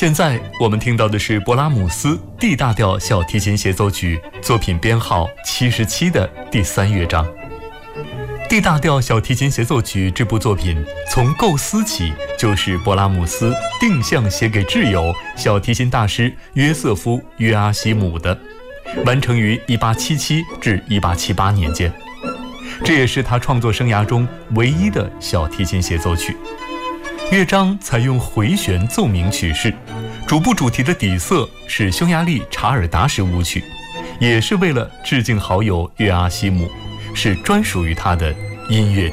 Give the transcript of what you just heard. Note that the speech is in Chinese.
现在我们听到的是勃拉姆斯 D 大调小提琴协奏曲作品编号77的第3乐章。D 大调小提琴协奏曲这部作品从构思起就是勃拉姆斯定向写给挚友小提琴大师约瑟夫·约阿希姆的，完成于1877至1878年间。这也是他创作生涯中唯一的小提琴协奏曲。乐章采用回旋奏鸣曲式，主部主题的底色是匈牙利查尔达什舞曲，也是为了致敬好友约阿希姆，是专属于他的音乐